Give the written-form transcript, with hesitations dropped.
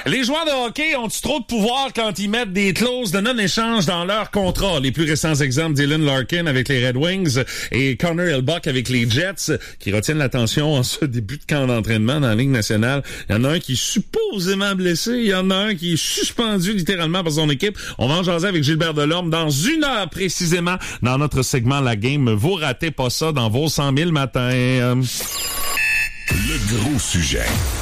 Les joueurs de hockey ont-ils trop de pouvoir quand ils mettent des clauses de non-échange dans leur contrat? Les plus récents exemples, Dylan Larkin avec les Red Wings et Connor Hellebuyck avec les Jets, qui retiennent l'attention en ce début de camp d'entraînement dans la Ligue nationale. Il y en a un qui est supposément blessé, il y en a un qui est suspendu littéralement par son équipe. On va en jaser avec Gilbert Delorme dans 1 heure précisément dans notre segment La Game. Vous ratez pas ça dans vos 100 000 matins. Le gros sujet.